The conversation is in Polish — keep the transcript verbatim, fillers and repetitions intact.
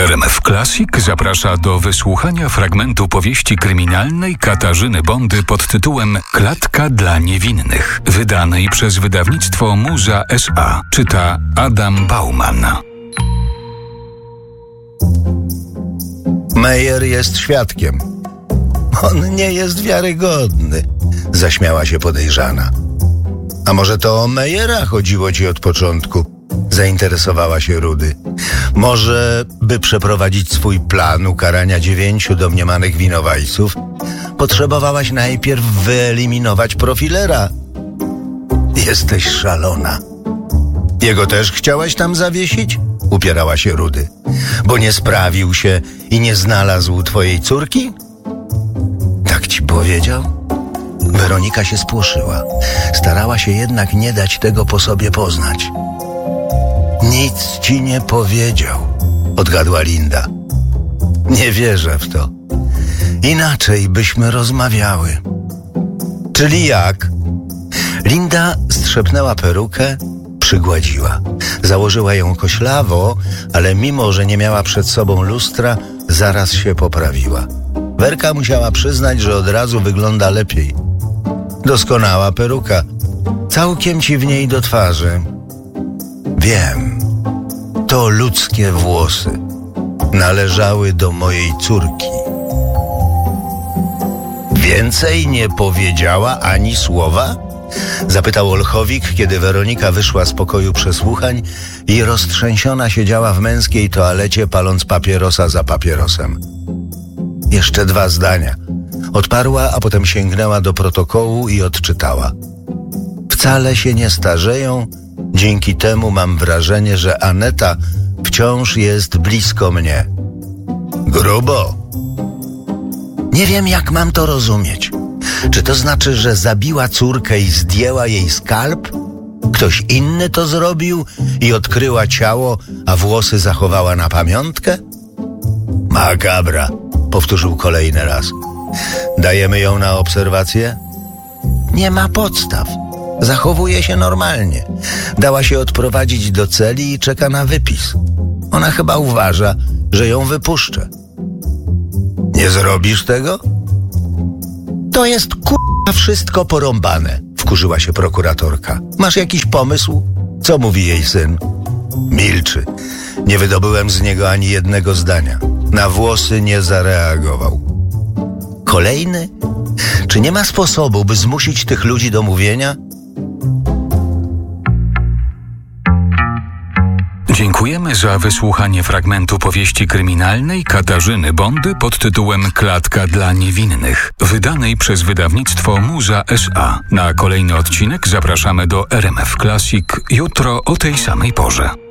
R M F Classic zaprasza do wysłuchania fragmentu powieści kryminalnej Katarzyny Bondy pod tytułem Klatka dla niewinnych, wydanej przez wydawnictwo Muza S A. Czyta Adam Bauman. Meyer jest świadkiem. On nie jest wiarygodny, zaśmiała się podejrzana. A może to o Meyera chodziło ci od początku? Zainteresowała się Rudy. Może, by przeprowadzić swój plan ukarania dziewięciu domniemanych winowajców, potrzebowałaś najpierw wyeliminować profilera. Jesteś szalona. Jego też chciałaś tam zawiesić? Upierała się Rudy. Bo nie sprawił się i nie znalazł twojej córki? Tak ci powiedział? Weronika się spłoszyła. Starała się jednak nie dać tego po sobie poznać. Nic ci nie powiedział, odgadła Linda. Nie wierzę w to. Inaczej byśmy rozmawiały. Czyli jak? Linda strzepnęła perukę, przygładziła. Założyła ją koślawo, ale mimo, że nie miała przed sobą lustra, zaraz się poprawiła. Werka musiała przyznać, że od razu wygląda lepiej. Doskonała peruka. Całkiem ci w niej do twarzy. Wiem. To ludzkie włosy. Należały do mojej córki. Więcej nie powiedziała ani słowa? Zapytał Olchowik, kiedy Weronika wyszła z pokoju przesłuchań i roztrzęsiona siedziała w męskiej toalecie, paląc papierosa za papierosem. Jeszcze dwa zdania. Odparła, a potem sięgnęła do protokołu i odczytała. Wcale się nie starzeją, dzięki temu mam wrażenie, że Aneta wciąż jest blisko mnie. Grubo. Nie wiem, jak mam to rozumieć. Czy to znaczy, że zabiła córkę i zdjęła jej skalp? Ktoś inny to zrobił i odkryła ciało, a włosy zachowała na pamiątkę? Makabra, powtórzył kolejny raz. Dajemy ją na obserwację? Nie ma podstaw. Zachowuje się normalnie. Dała się odprowadzić do celi i czeka na wypis. Ona chyba uważa, że ją wypuszczę. Nie zrobisz tego? To jest k***a wszystko porąbane, wkurzyła się prokuratorka. Masz jakiś pomysł? Co mówi jej syn? Milczy. Nie wydobyłem z niego ani jednego zdania. Na włosy nie zareagował. Kolejny? Czy nie ma sposobu, by zmusić tych ludzi do mówienia? Dziękujemy za wysłuchanie fragmentu powieści kryminalnej Katarzyny Bondy pod tytułem Klatka dla niewinnych, wydanej przez wydawnictwo Muza S A. Na kolejny odcinek zapraszamy do R M F Classic jutro o tej samej porze.